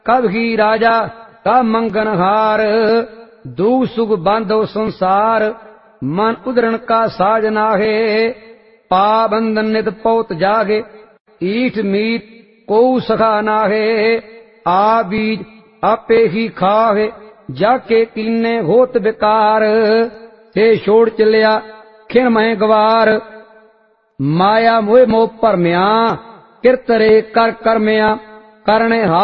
कब ही राजा का मंगनहार। दुख सुख बांधो संसार, मन उदरण का साज नाहे। पाबंदन नित पौत जागे, ईठ मीत को सखा नाहे। आ बीज आपे ही खाहे, जाके कीने होत बेकार। ते छोड़ चलिया खिन मैं गवार, माया मोह मोह भरमिया। किरतरे कर करमिया, करने